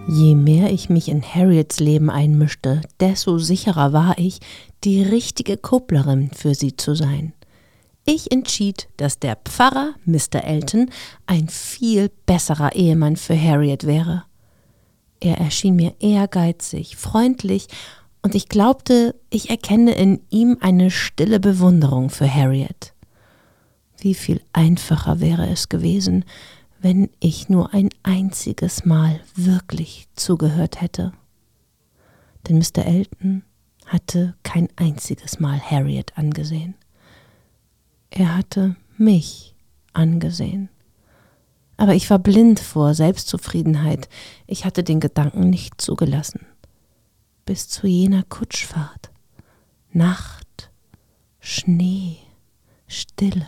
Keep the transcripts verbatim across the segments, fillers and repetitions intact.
Je mehr ich mich in Harriets Leben einmischte, desto sicherer war ich, die richtige Kupplerin für sie zu sein. Ich entschied, dass der Pfarrer, Mister Elton, ein viel besserer Ehemann für Harriet wäre. Er erschien mir ehrgeizig, freundlich und ich glaubte, ich erkenne in ihm eine stille Bewunderung für Harriet. Wie viel einfacher wäre es gewesen, wenn ich nur ein einziges Mal wirklich zugehört hätte. Denn Mister Elton hatte kein einziges Mal Harriet angesehen. Er hatte mich angesehen. Aber ich war blind vor Selbstzufriedenheit. Ich hatte den Gedanken nicht zugelassen. Bis zu jener Kutschfahrt. Nacht, Schnee, Stille.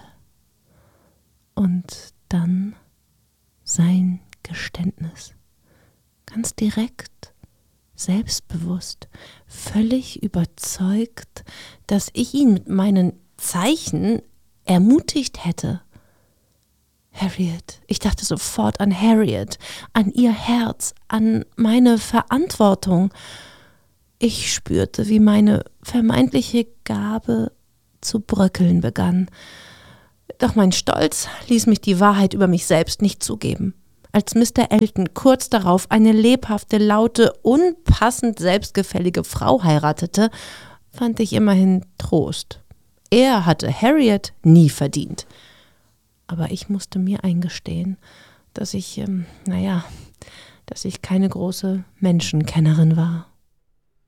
Und dann sein Geständnis. Ganz direkt, selbstbewusst, völlig überzeugt, dass ich ihn mit meinen Zeichen ermutigt hätte. Harriet, ich dachte sofort an Harriet, an ihr Herz, an meine Verantwortung. Ich spürte, wie meine vermeintliche Gabe zu bröckeln begann. Doch mein Stolz ließ mich die Wahrheit über mich selbst nicht zugeben. Als Mister Elton kurz darauf eine lebhafte, laute, unpassend selbstgefällige Frau heiratete, fand ich immerhin Trost. Er hatte Harriet nie verdient. Aber ich musste mir eingestehen, dass ich, ähm, naja, dass ich keine große Menschenkennerin war.